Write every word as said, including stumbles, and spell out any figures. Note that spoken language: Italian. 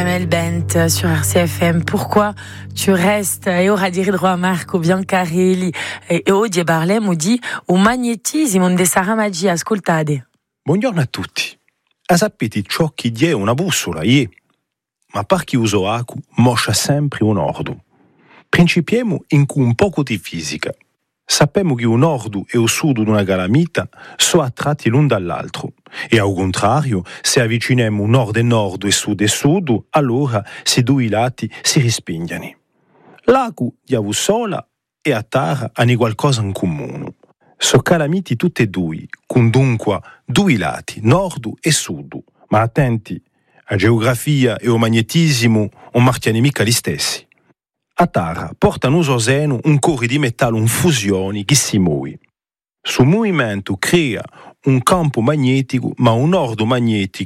Jamel Bent sur R C F M. Pourquoi tu restes? E ora dire droit Marco Biancarelli e oggi parliamo di un magnetismo de Sara Maggi. Ascoltate. Buongiorno a tutti. A sapete ciò che è una bussola, ie? Ma per chi usa acqua, moscia sempre un ordo. Principiamo in un poco di fisica. Sappiamo che un ordo e un sudo di una calamita sono attratti l'un dall'altro e al contrario, se avviciniamo nord e nord e sud e sud, allora se due lati si rispingono. L'acqua è sola e a terra hanno qualcosa in comune. Sono calamiti tutte e due, con dunque due lati, nord e sud, ma attenti, a geografia e o magnetismo non marchiano mica gli stessi. A terra porta nel seno un core di metallo in fusione che si muove. Su movimento crea un campo magnetico, ma un ordo magnetico